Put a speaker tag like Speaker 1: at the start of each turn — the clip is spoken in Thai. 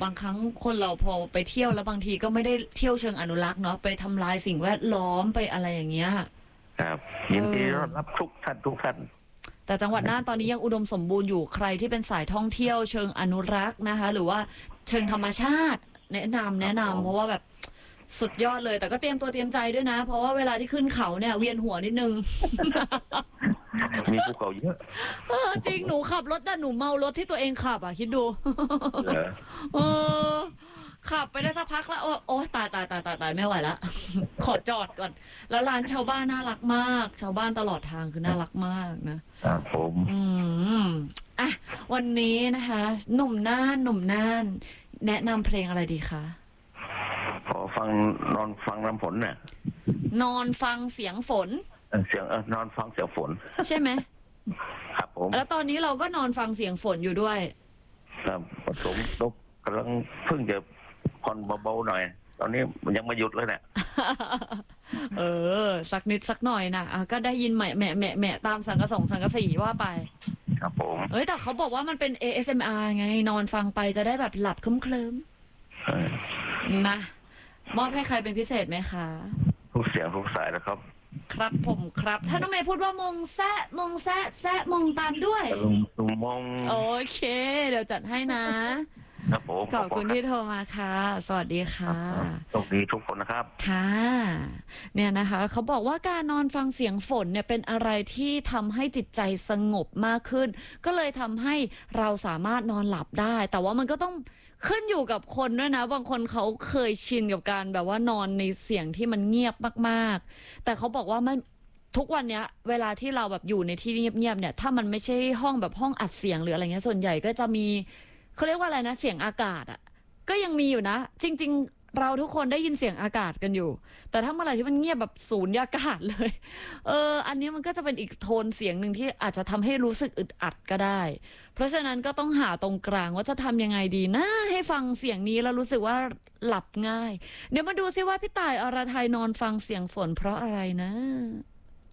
Speaker 1: บางครั้งคนเราพอไปเที่ยวแล้วบางทีก็ไม่ได้เที่ยวเชิงอนุรักษ์เนาะไปทำลายสิ่งแวดล้อมไปอะไรอย่างเงี้ย
Speaker 2: ครับยินดีต้อนรับทุกท่าน
Speaker 1: แต่จังหวัดน่านตอนนี้ยังอุดมสมบูรณ์อยู่ใครที่เป็นสายท่องเที่ยวเชิงอนุรักษ์นะคะหรือว่าเชิงธรรมชาติแนะนำเพราะว่าแบบสุดยอดเลยแต่ก็เตรียมตัวเตรียมใจด้วยนะเพราะว่าเวลาที่ขึ้นเขาเนี่ยเวียนหัวนิดนึง
Speaker 2: มีภูเขาเยอะ
Speaker 1: จริงหนูขับรถแต่หนูเมารถที่ตัวเองขับอ่ะคิดดู เออขับไปได้สักพักแล้วโอ้ตายไม่ไหวละขอจอดก่อนแล้วร้านชาวบ้านน่ารักมากชาวบ้านตลอดทางคือน่ารักมากนะครับ
Speaker 2: ผม
Speaker 1: อ่ะวันนี้นะคะหนุ่มน่านแนะนำเพลงอะไรดีคะ
Speaker 2: ขอฟังนอนฟังน้ำฝนน่ะ
Speaker 1: นอนฟังเสียงฝน
Speaker 2: เสียงนอนฟังเสียงฝน
Speaker 1: ใช่ไหม
Speaker 2: ครับผม
Speaker 1: แล้วตอนนี้เราก็นอนฟังเสียงฝนอยู่ด้วย
Speaker 2: ครับผสมลบกำลังเพิ่งจะผ่อนเบาๆหน่อยตอนนี้ยังไม่หยุดเลยเนี่ย
Speaker 1: สักนิดสักหน่อยนะก็ได้ยินแหม่ตามสังกะสีว่าไป
Speaker 2: ครับผม
Speaker 1: แต่เขาบอกว่ามันเป็น ASMR ไงนอนฟังไปจะได้แบบหลับเคลิ้มนะมอบให้ใครเป็นพิเศษไหมคะ
Speaker 2: ทุกเสียงทุกสายนะครับ
Speaker 1: ครับผมครับถ้าน้องเมย์พูดว่ามงแซะมงตามด้วย
Speaker 2: มง
Speaker 1: โอเคเดี๋ยวจัดให้นะครับผมขอบคุณที่โทรมาค่ะสวัสดีค่ะ
Speaker 2: โชคดีทุกคนนะครับ
Speaker 1: ค่ะเนี่ยนะคะเขาบอกว่าการนอนฟังเสียงฝนเนี่ยเป็นอะไรที่ทำให้จิตใจสงบมากขึ้นก็เลยทำให้เราสามารถนอนหลับได้แต่ว่ามันก็ต้องขึ้นอยู่กับคนด้วยนะบางคนเขาเคยชินกับการแบบว่านอนในเสียงที่มันเงียบมากๆแต่เขาบอกว่ามันทุกวันเนี้ยเวลาที่เราแบบอยู่ในที่เงียบๆเนี่ยถ้ามันไม่ใช่ห้องแบบห้องอัดเสียงหรืออะไรเงี้ยส่วนใหญ่ก็จะมีเขาเรียกว่าอะไรนะเสียงอากาศอ่ะก็ยังมีอยู่นะจริงๆเราทุกคนได้ยินเสียงอากาศกันอยู่แต่ถ้าเมื่อไหร่ที่มันเงียบแบบสูญญากาศเลยอันนี้มันก็จะเป็นอีกโทนเสียงหนึ่งที่อาจจะทำให้รู้สึกอึดอัดก็ได้เพราะฉะนั้นก็ต้องหาตรงกลางว่าจะทำยังไงดีนะให้ฟังเสียงนี้แล้วรู้สึกว่าหลับง่ายเดี๋ยวมาดูซิว่าพี่ต่ายอรไทยนอนฟังเสียงฝนเพราะอะไรนะ